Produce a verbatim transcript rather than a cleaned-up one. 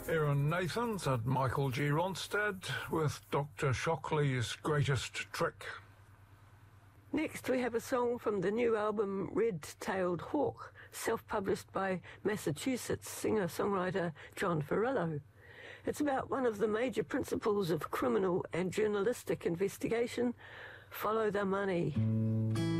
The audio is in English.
Aaron Nathans and Michael G. Ronstadt with Doctor Shockley's Greatest Trick. Next we have a song from the new album Red-Tailed Hawk, self-published by Massachusetts singer-songwriter John Farello. It's about one of the major principles of criminal and journalistic investigation: follow the money.